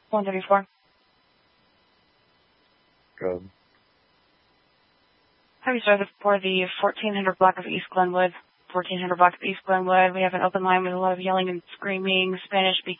134. Good. Have you started for the 1400 block of East Glenwood? 1400 block of East Glenwood. We have an open line with a lot of yelling and screaming, Spanish speaking.